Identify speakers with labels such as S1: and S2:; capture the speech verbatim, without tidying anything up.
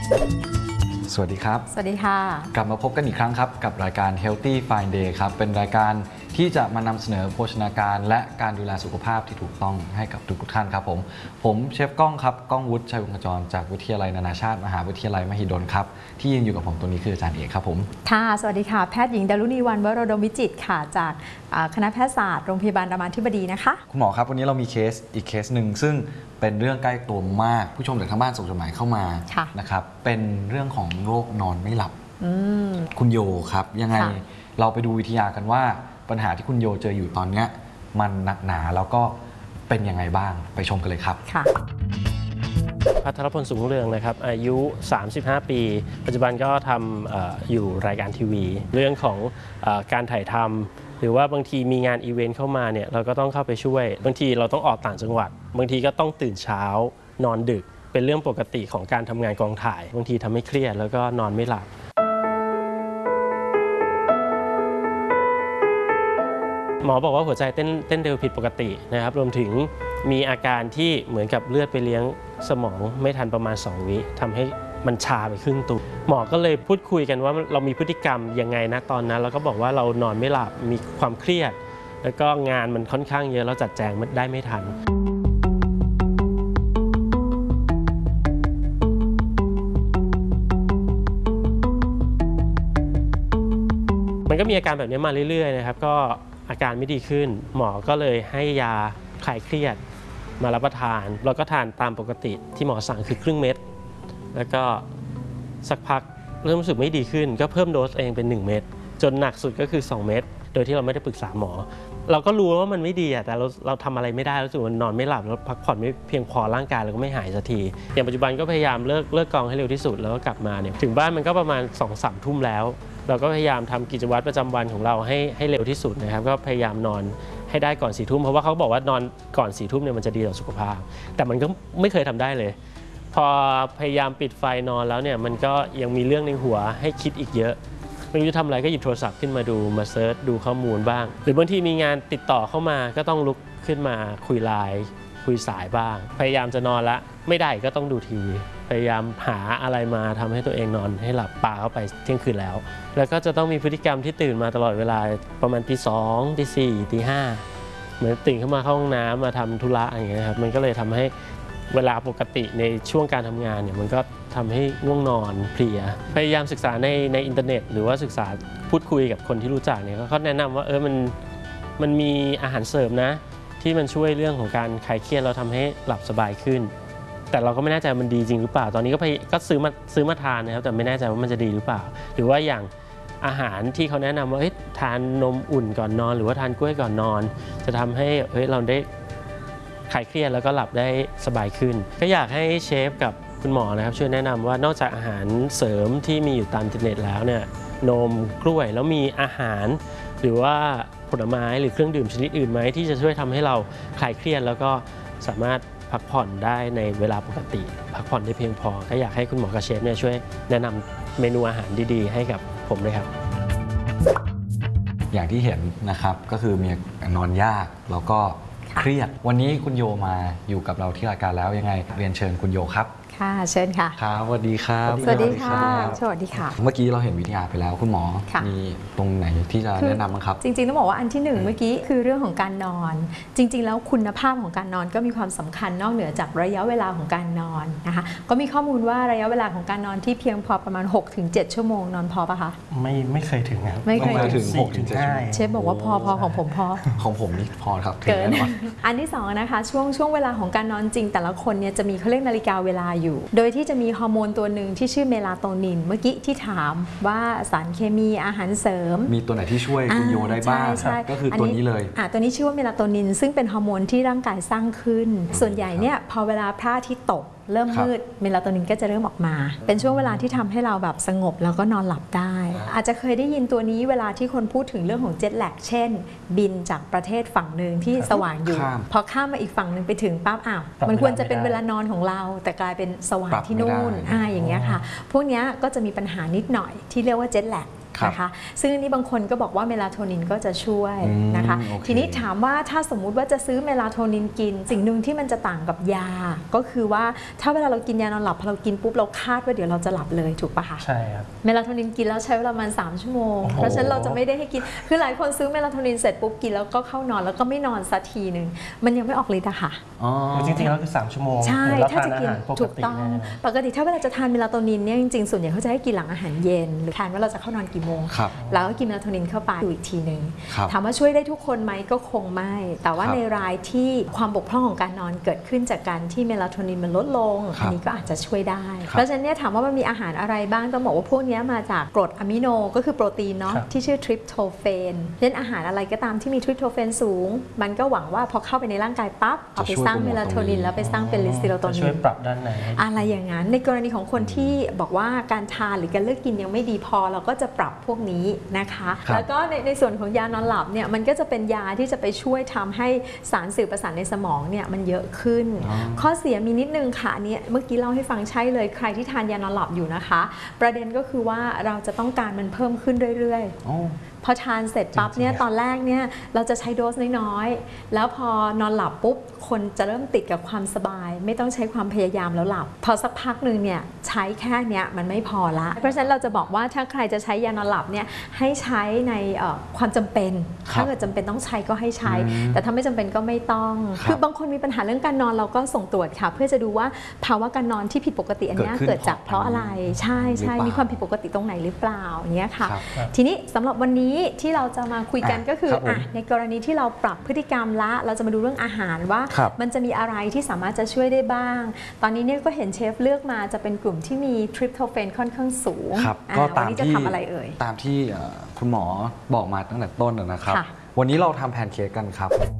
S1: สวัสดีครับ
S2: สวัสดีค่ะ
S1: กลับมาพบกันอีกครั้งครับกับรายการ Healthy Fine Day ครับเป็นรายการที่จะมานำเสนอโภชนาการและการดูแลสุขภาพที่ถูกต้องให้กับทุกท่านครับผมผมเชฟก้องครับก้องวุฒิชัยวงศ์จรจากวิทยาลัยนานาชาติมหาวิทยาลัยมหิดลครับที่ยืนอยู่กับผมตรงนี้คืออาจารย์เอกครับผม
S2: ค่ะสวัสดีค่ะแพทย์หญิงดารุณีวรรณวโรดมวิจิตรค่ะจากคณะแพทยศาสตร์โรงพยาบาลรามาธิบดีนะคะ
S1: คุณหมอครับวันนี้เรามีเคสอีกเคสหนึ่งซึ่งเป็นเรื่องใกล้ตัวมากผู้ชมจากทางบ้านส่งจดหมายเข้ามานะครับเป็นเรื่องของโรคนอนไม่หลับคุณโยครับยังไงเราไปดูวิทยากันว่าปัญหาที่คุณโยเจออยู่ตอนนี้มันหนักหนาแล้วก็เป็นยังไงบ้างไปชมกันเลยครับ
S2: ค่ะ
S3: พัทรพล สูงเรืองนะครับอายุสามสิบห้าปีปัจจุบันก็ทำ อ, อยู่รายการทีวีเรื่องของอการถ่ายทำหรือว่าบางทีมีงานอีเวนต์เข้ามาเนี่ยเราก็ต้องเข้าไปช่วยบางทีเราต้องออกต่างจังหวัดบางทีก็ต้องตื่นเช้านอนดึกเป็นเรื่องปกติของการทำงานกองถ่ายบางทีทำให้เครียดแล้วก็นอนไม่หลับหมอบอกว่าหัวใจเต้นเต้นเร็วผิดปกตินะครับรวมถึงมีอาการที่เหมือนกับเลือดไปเลี้ยงสมองไม่ทันประมาณสองวิทำให้มันชาไปครึ่งตัวหมอก็เลยพูดคุยกันว่าเรามีพฤติกรรมยังไงนะตอนนั้นเราก็บอกว่าเรานอนไม่หลับมีความเครียดแล้วก็งานมันค่อนข้างเยอะเราจัดแจงได้ไม่ทันมันก็มีอาการแบบนี้มาเรื่อยๆนะครับก็อาการไม่ดีขึ้นหมอก็เลยให้ยาคลายเครียดมารับประทานเราก็ทานตามปกติที่หมอสั่งคือครึ่งเม็ดแล้วก็สักพักเริ่มรู้สึกไม่ดีขึ้นก็เพิ่มโดสเองเป็นหนึ่งเม็ดจนหนักสุดก็คือสองเม็ดโดยที่เราไม่ได้ปรึกษาหมอเราก็รู้ว่ามันไม่ดีแต่เราเราทำอะไรไม่ได้รู้สึกมันนอนไม่หลับแล้วพักผ่อนไม่เพียงพอร่างกายเราก็ไม่หายสักทีอย่างปัจจุบันก็พยายามเลิกเลิกกองให้เร็วที่สุดแล้วก็กลับมาเนี่ยถึงบ้านมันก็ประมาณ สองถึงสาม ทุ่มแล้วเราก็พยายามทำกิจวัตรประจำวันของเราให้ให้เร็วที่สุดนะครับก็พยายามนอนให้ได้ก่อนสี่ทุ่มเพราะว่าเขาบอกว่านอนก่อนสี่ทุ่มเนี่ยมันจะดีต่อสุขภาพแต่มันก็ไม่เคยทำได้เลยพอพยายามปิดไฟนอนแล้วเนี่ยมันก็ยังมีเรื่องในหัวให้คิดอีกเยอะไม่รู้จะทำอะไรก็หยิบโทรศัพท์ขึ้นมาดูมาเซิร์ชดูข้อมูลบ้างหรือบางทีมีงานติดต่อเข้ามาก็ต้องลุกขึ้นมาคุยไลน์คุยสายบ้างพยายามจะนอนละไม่ได้ก็ต้องดูทีวีพยายามหาอะไรมาทำให้ตัวเองนอนให้หลับปาเข้าไปเที่ยงคืนแล้วแล้วก็จะต้องมีพฤติกรรมที่ตื่นมาตลอดเวลาประมาณตีสองตีสี่ตีห้าเหมือนตื่นขึ้นมาเข้าห้องน้ำมาทำธุระอย่างเงี้ยครับมันก็เลยทำให้เวลาปกติในช่วงการทำงานเนี่ยมันก็ทำให้ง่วงนอนเพลียพยายามศึกษาในในอินเทอร์เน็ตหรือว่าศึกษาพูดคุยกับคนที่รู้จักเนี่ยเขาแนะนำว่าเออมันมันมีอาหารเสริมนะที่มันช่วยเรื่องของการคลายเครียดเราทำให้หลับสบายขึ้นแต่เราก็ไม่แน่ใจมันดีจริงหรือเปล่าตอนนี้ก็ก็ซื้อมาซื้อมาทานนะครับแต่ไม่แน่ใจว่ามันจะดีหรือเปล่าหรือว่าอย่างอาหารที่เขาแนะนำว่าทานนมอุ่นก่อนนอนหรือว่าทานกล้วยก่อนนอนจะทำให้เฮ้ยเราได้คลายเครียดแล้วก็หลับได้สบายขึ้นก็อยากให้เชฟกับคุณหมอนะครับช่วยแนะนำว่านอกจากอาหารเสริมที่มีอยู่ตามอินเทอร์เน็ตแล้วเนี่ยนมกล้วยแล้วมีอาหารหรือว่าผลไม้หรือเครื่องดื่มชนิดอื่นไหมที่จะช่วยทำให้เราคลายเครียดแล้วก็สามารถพักผ่อนได้ในเวลาปกติพักผ่อนได้เพียงพอก็อยากให้คุณหมอกับเชฟเนี่ยช่วยแนะนำเมนูอาหารดีๆให้กับผมด้วยครับ
S1: อย่างที่เห็นนะครับก็คือมีนอนยากแล้วก็เครียดวันนี้คุณโยมาอยู่กับเราที่รายการแล้วยังไงเรียนเชิญคุณโยครับ
S2: ค่ะเชิญค่ะ
S1: ครับสวัสดีครับ
S2: สวัสดีค่ะสวัสดีค่ะ
S1: เมื่อกี้เราเห็นวิทยาไปแล้วคุณหมอมีตรงไหนที่จะแนะนำบ้างครับ
S2: จริงๆต้องบอกว่าอันที่หนึ่งเมื่อกี้คือเรื่องของการนอนจริงๆแล้วคุณภาพของการนอนก็มีความสำคัญนอกเหนือจากระยะเวลาของการนอนนะคะก็มีข้อมูลว่าระยะเวลาของการนอนที่เพียงพอประมาณ หกถึงเจ็ด ชั่วโมงนอนพอปะคะ
S3: ไม่ไม่เคยถึงครับ
S2: ไม่เคย
S1: ถึง หกถึงเจ็ด ชั่วโมง
S2: เชฟบอกว่าพอพอของผมพอ
S1: ของผมนี่พอครับ
S2: เกินอันที่สองนะคะช่วงช่วงเวลาของการนอนจริงแต่ละคนเนี่ยจะมีเขาเรียกนาฬิกาเวลาอยู่โดยที่จะมีฮอร์โมนตัวหนึ่งที่ชื่อเมลาโทนินเมื่อกี้ที่ถามว่าสารเคมีอาหารเสริม
S1: มีตัวไหนที่ช่วยคุณโยได้บ้างก็คือตัวนี้เลย
S2: อ่าตัวนี้ชื่อว่าเมลาโทนินซึ่งเป็นฮอร์โมนที่ร่างกายสร้างขึ้นส่วนใหญ่เนี่ยพอเวลาพระอาทิตย์ตกเริ่มมืดเมลาโทนินก็จะเริ่มออกมาเป็นช่วงเวลาที่ทำให้เราแบบสงบแล้วก็นอนหลับได้อาจจะเคยได้ยินตัวนี้เวลาที่คนพูดถึงเรื่องของเจ็ตแลกเช่นบินจากประเทศฝั่งหนึ่งที่สว่างอยู่พอข้ามมาอีกฝั่งหนึ่งไปถึงปั๊บอ้าวมันควรจะเป็นเวลานอนของเราแต่กลายเป็นสว่างที่นู่นอ่าอย่างเงี้ยค่ะพวกนี้ก็จะมีปัญหานิดหน่อยที่เรียกว่าเจ็ตแลกนะคะซึ่งอันนี้บางคนก็บอกว่าเมลาโทนินก็จะช่วยนะคะทีนี้ถามว่าถ้าสมมุติว่าจะซื้อเมลาโทนินกินสิ่งหนึ่งที่มันจะต่างกับยาก็คือว่าถ้าเวลาเรากินยานอนหลับพอเรากินปุ๊บเราคาดว่าเดี๋ยวเราจะหลับเลยถูกปะคะ
S4: ใช่ครับ
S2: เมลาโทนินกินแล้วใช้เวลาประมาณสามชั่วโมงเพราะฉะนั้นเราจะไม่ได้ให้กินคือหลายคนซื้อเมลาโทนินเสร็จปุ๊บกินแล้วก็เข้านอนแล้วก็ไม่นอนสักทีหนึ่งมันยังไม่ออกฤทธิ์อะค่ะ
S4: จริงๆแล้วคือสามชั่วโมง
S2: ใช่ถ้าจะกินถูกต้อง
S4: แน่
S2: ปกติถ้าเวลาจะทานเมลาโทนินเนี่ยจริงๆส่วนใหญ่เขาจะให้กินหลังอาหารเย็นหรือทานว่าเราจะเข้านอนกี่โมงแล้วก็กินเมลาโทนินเข้าไปดูอีกทีหนึ่งถามว่าช่วยได้ทุกคนไหมก็คงไม่แต่ว่าในรายที่ความบกพร่องของการนอนเกิดขึ้นจากการที่เมลาโทนินมันลดลงอันนี้ก็อาจจะช่วยได้เพราะฉะนั้นเนี่ยถามว่ามันมีอาหารอะไรบ้างต้องบอกว่าพวกนี้มาจากกรดอะมิโนก็คือโปรตีนเนาะที่ชื่อทริปโตเฟนเช่นอาหารอะไรก็ตามที่มีทริปโตเฟนสูงมันก็หวังว่าพอเข้าไปในร่างกายปั๊บเอาไปสร้างเมลาโทนินแล้วไปสร้างเป็นลิสเตโรโทนิน
S4: ช่วยปรับด้านใน
S2: อะไรอย่างนั้นในกรณีของคนที่บอกว่าการทานหรือการเลือกกินยังไม่ดีพอเราก็จะปรับพวกนี้นะคะแล้วก็ในในส่วนของยานอนหลับเนี่ยมันก็จะเป็นยาที่จะไปช่วยทำให้สารสื่อประสาทในสมองเนี่ยมันเยอะขึ้นข้อเสียมีนิดนึงค่ะอันนี้เมื่อกี้เล่าให้ฟังใช่เลยใครที่ทานยานอนหลับอยู่นะคะประเด็นก็คือว่าเราจะต้องการมันเพิ่มขึ้นเรื่อยๆพอทานเสร็จปั๊บเนี่ยตอนแรกเนี่ยเราจะใช้โดสน้อยๆแล้วพอนอนหลับปุ๊บคนจะเริ่มติดกับความสบายไม่ต้องใช้ความพยายามแล้วหลับพอสักพักหนึ่งเนี่ยใช้แค่เนี้ยมันไม่พอละเพราะฉะนั้นเราจะบอกว่าถ้าใครจะใช้ยานอนหลับเนี่ยให้ใช้ในความจำเป็นถ้าเกิดจำเป็นต้องใช้ก็ให้ใช้แต่ถ้าไม่จำเป็นก็ไม่ต้องคือบางคนมีปัญหาเรื่องการนอนเราก็ส่งตรวจค่ะเพื่อจะดูว่าภาวะการนอนที่ผิดปกติอันนี้เกิดจากเพราะอะไรใช่ใช่มีความผิดปกติตรงไหนหรือเปล่าอย่างเงี้ยค่ะทีนี้สำหรับวันนี้ที่เราจะมาคุยกันก็คืออ่ะในกรณีที่เราปรับพฤติกรรมละเราจะมาดูเรื่องอาหารว่ามันจะมีอะไรที่สามารถจะช่วยได้บ้างตอนนี้เนี่ยก็เห็นเชฟเลือกมาจะเป็นกลุ่มที่มีทริปโตเฟนค่อนข้างสูง
S1: ก็ตาม
S2: ที่จะทำอะไรเอ่ย
S1: ตามที่คุณหมอบอกมาตั้งแต่ต้นนะครับวันนี้เราทำแพนเค้กกันครับ